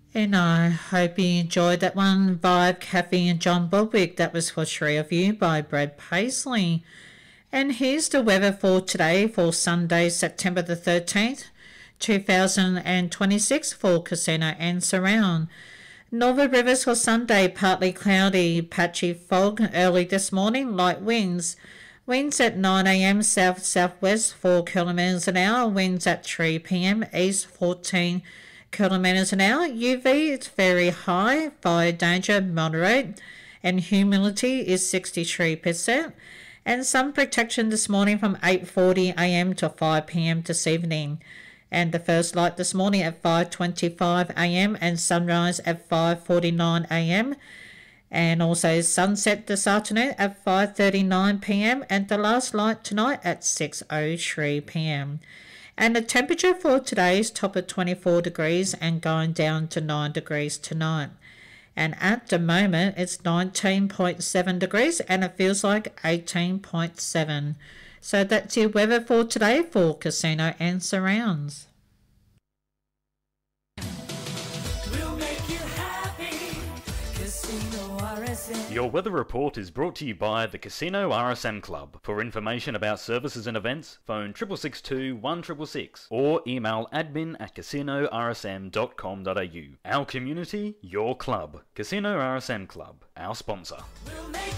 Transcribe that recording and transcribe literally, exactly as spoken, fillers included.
And I hope you enjoyed that one. Vibe, Kathy and John Bobwick. That was for three of you by Brad Paisley. And here's the weather for today for Sunday, September the thirteenth, two thousand twenty-six for Casino and Surround. Northern Rivers for Sunday, partly cloudy, patchy fog early this morning, light winds. Winds at nine a m south-southwest four kilometres an hour, winds at three p m east fourteen kilometres an hour. U V is very high, fire danger moderate, and humidity is sixty-three percent. And sun protection this morning from eight forty a m to five p m this evening. And the first light this morning at five twenty-five a m and sunrise at five forty-nine a m And also sunset this afternoon at five thirty-nine p m and the last light tonight at six oh three p m And the temperature for today is top of twenty-four degrees and going down to nine degrees tonight. And at the moment it's nineteen point seven degrees and it feels like eighteen point seven. So that's your weather for today for Casino and Surrounds. We'll make you happy. Casino R S M. Your weather report is brought to you by the Casino R S M Club. For information about services and events, phone six six six two, one six six six or email admin at casino r s m dot com dot a u. Our community, your club. Casino R S M Club, our sponsor. We'll make